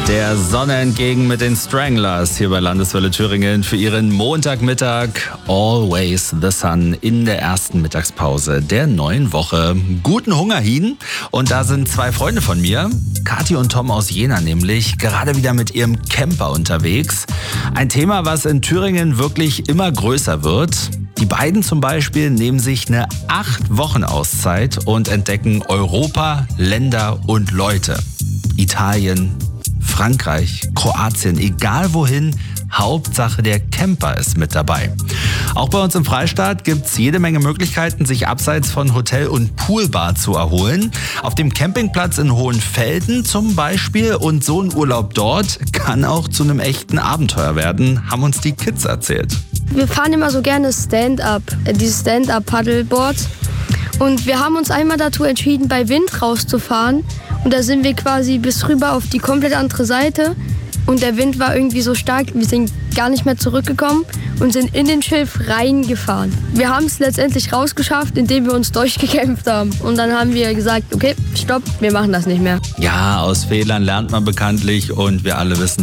Der Sonne entgegen mit den Stranglers hier bei Landeswelle Thüringen für ihren Montagmittag. Always the Sun in der ersten Mittagspause der neuen Woche. Guten Hunger, Hin. Und da sind zwei Freunde von mir, Kathi und Tom aus Jena nämlich, gerade wieder mit ihrem Camper unterwegs. Ein Thema, was in Thüringen wirklich immer größer wird. Die beiden zum Beispiel nehmen sich eine 8 Wochen Auszeit und entdecken Europa, Länder und Leute. Italien, Frankreich, Kroatien, egal wohin, Hauptsache der Camper ist mit dabei. Auch bei uns im Freistaat gibt's jede Menge Möglichkeiten, sich abseits von Hotel und Poolbar zu erholen. Auf dem Campingplatz in Hohenfelden zum Beispiel, und so ein Urlaub dort kann auch zu einem echten Abenteuer werden, haben uns die Kids erzählt. Wir fahren immer so gerne Stand-up, dieses Stand-up-Paddleboard. Und wir haben uns einmal dazu entschieden, bei Wind rauszufahren. Und da sind wir quasi bis rüber auf die komplett andere Seite. Und der Wind war irgendwie so stark, wir sind gar nicht mehr zurückgekommen und sind in den Schilf reingefahren. Wir haben es letztendlich rausgeschafft, indem wir uns durchgekämpft haben. Und dann haben wir gesagt, okay, stopp, wir machen das nicht mehr. Ja, aus Fehlern lernt man bekanntlich und wir alle wissen,